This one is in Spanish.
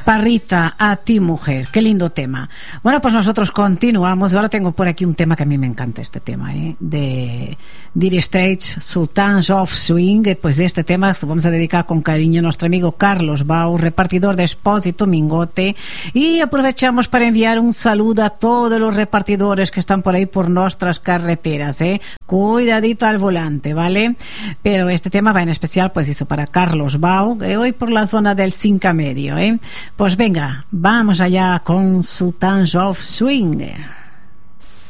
Parrita, a ti mujer, qué lindo tema. Bueno, pues nosotros continuamos. Ahora tengo por aquí un tema que a mí me encanta, este tema, de Dire Straits, Sultans of Swing. Pues de este tema vamos a dedicar con cariño a nuestro amigo Carlos Bau, repartidor de Expósito Mingote, y aprovechamos para enviar un saludo a todos los repartidores que están por ahí por nuestras carreteras, cuidadito al volante, ¿vale? Pero este tema va en especial, pues eso, para Carlos Bau, hoy por la zona del Cinca Medio, Pues venga, vamos allá con Sultans of Swing.